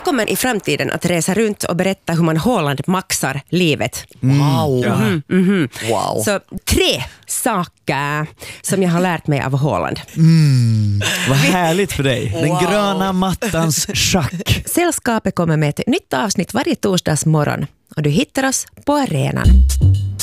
Jag kommer i framtiden att resa runt och berätta hur man Haaland maxar livet. Wow. Wow. Så 3 saker som jag har lärt mig av Haaland. Vad härligt för dig. Den gröna mattans schack. Sällskapet kommer med ett nytt avsnitt varje torsdagsmorgon och du hittar oss på arenan.